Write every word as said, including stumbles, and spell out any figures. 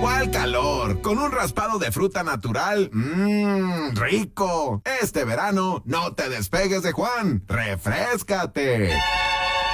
¿Cuál calor? Con un raspado de fruta natural. Mmm, rico. Este verano no te despegues de Juan. ¡Refréscate!